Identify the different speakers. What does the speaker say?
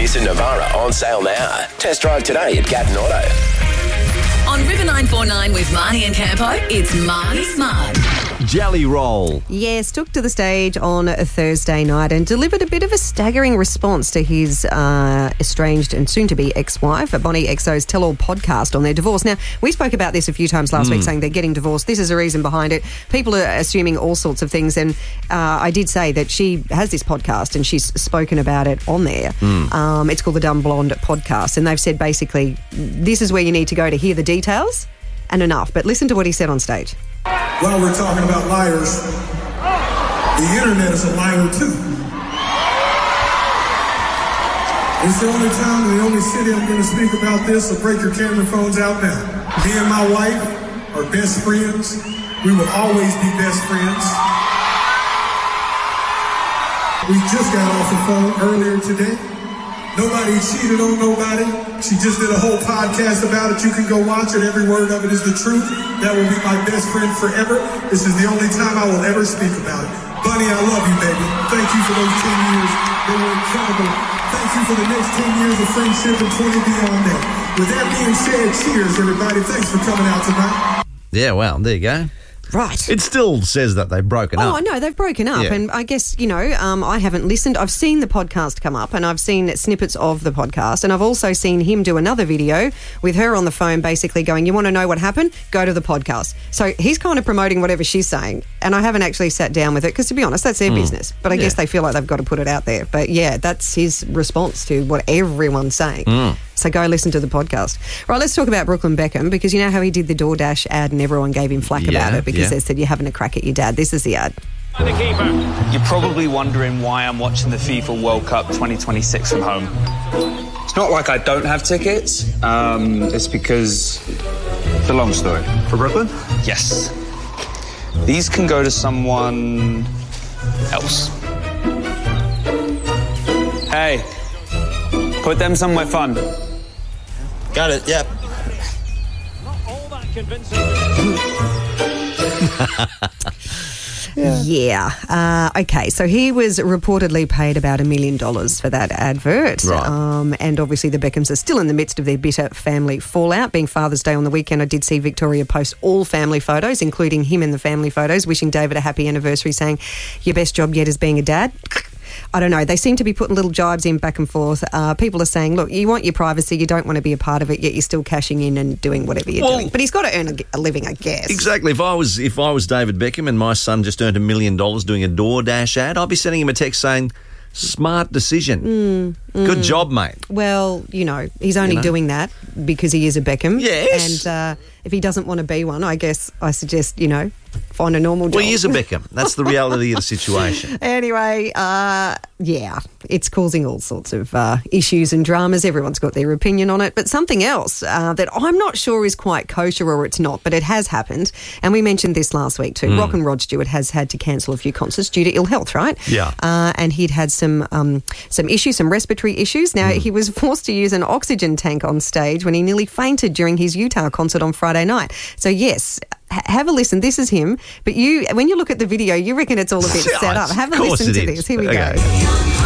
Speaker 1: Nissan Navara on sale now. Test drive today at Gatton Auto.
Speaker 2: On River 949 with Marnie and Campo, it's Marnie's Smart.
Speaker 3: Jelly Roll.
Speaker 4: Yes, took to the stage on a Thursday night and delivered a bit of a staggering response to his estranged and soon-to-be ex-wife, Bonnie XO's Tell-All podcast on their divorce. Now, we spoke about this a few times last week, saying they're getting divorced. This is a reason behind it. People are assuming all sorts of things, and I did say that she has this podcast and she's spoken about it on there. It's called the Dumb Blonde Podcast, and they've said basically this is where you need to go to hear the details and enough. But listen to what he said on stage.
Speaker 5: While we're talking about liars, the internet is a liar too. It's the only time and the only city I'm going to speak about this, so break your camera phones out now. Me and my wife are best friends. We will always be best friends. We just got off the phone earlier today. Nobody cheated on nobody. She just did a whole podcast about it. You can go watch it. Every word of it is the truth. That will be my best friend forever. This is the only time I will ever speak about it. Bunny, I love you, baby. Thank you for those 10 years. They were incredible. Thank you for the next 10 years of friendship and 20 beyond that. With that being said, cheers, everybody. Thanks for coming out tonight.
Speaker 3: Yeah, well, there you go.
Speaker 4: Right.
Speaker 3: It still says that they've broken up.
Speaker 4: Oh, I know, they've broken up.
Speaker 3: Yeah.
Speaker 4: And I guess, I haven't listened. I've seen the podcast come up and I've seen snippets of the podcast, and I've also seen him do another video with her on the phone basically going, you want to know what happened? Go to the podcast. So he's kind of promoting whatever she's saying, and I haven't actually sat down with it because, to be honest, that's their business. But I guess they feel like they've got to put it out there. But, yeah, that's his response to what everyone's saying. So go listen to the podcast. Right, let's talk about Brooklyn Beckham, because you know how he did the DoorDash ad and everyone gave him flack about it because they said you're having a crack at your dad. This is the ad.
Speaker 6: You're probably wondering why I'm watching the FIFA World Cup 2026 from home. It's not like I don't have tickets. It's because... It's a long story. For Brooklyn? Yes. These can go to someone else. Hey, put them somewhere fun.
Speaker 7: Got it, yeah.
Speaker 4: Okay, so he was reportedly paid about $1 million for that advert.
Speaker 3: Right.
Speaker 4: And obviously the Beckhams are still in the midst of their bitter family fallout. Being Father's Day on the weekend, I did see Victoria post all family photos, including him in the family photos, wishing David a happy anniversary, saying, your best job yet is being a dad. I don't know. They seem to be putting little jibes in back and forth. People are saying, look, you want your privacy, you don't want to be a part of it, yet you're still cashing in and doing whatever you're doing. But he's got to earn a living, I guess.
Speaker 3: Exactly. If I was David Beckham and my son just earned $1 million doing a DoorDash ad, I'd be sending him a text saying, smart decision. Good job, mate.
Speaker 4: Well, he's only doing that because he is a Beckham.
Speaker 3: Yes.
Speaker 4: And if he doesn't want to be one, I guess I suggest, find a normal job.
Speaker 3: Well, he is a Beckham. That's the reality of the situation.
Speaker 4: Anyway, it's causing all sorts of issues and dramas. Everyone's got their opinion on it. But something else that I'm not sure is quite kosher or it's not, but it has happened. And we mentioned this last week too. Rock and Rod Stewart has had to cancel a few concerts due to ill health, right?
Speaker 3: Yeah.
Speaker 4: And he'd had some issues, some respiratory issues. Now, he was forced to use an oxygen tank on stage when he nearly fainted during his Utah concert on Friday night. So, yes, have a listen. This is him. But when you look at the video, you reckon it's all a bit set up. Have a listen to this. Here we go.